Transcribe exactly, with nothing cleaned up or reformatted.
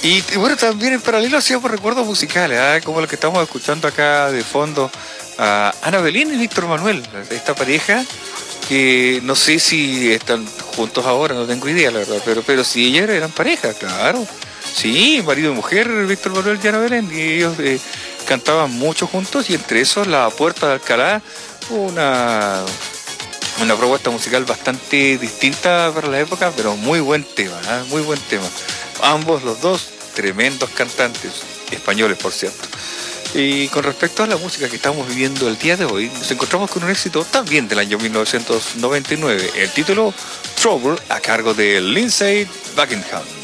Y, y bueno, también en paralelo hacíamos recuerdos musicales, ¿eh? Como lo que estamos escuchando acá de fondo, a Ana Belén y Víctor Manuel, esta pareja que no sé si están juntos ahora, no tengo idea, la verdad, pero, pero sí, ellos eran pareja, claro. Sí, marido y mujer, Víctor Manuel y Ana Belén, y ellos eh, cantaban mucho juntos, y entre esos La Puerta de Alcalá, una, una propuesta musical bastante distinta para la época, pero muy buen tema, ¿eh? Muy buen tema. Ambos, los dos, tremendos cantantes, españoles por cierto. Y con respecto a la música que estamos viviendo el día de hoy, nos encontramos con un éxito también del año mil novecientos noventa y nueve, el título Trouble, a cargo de Lindsey Buckingham.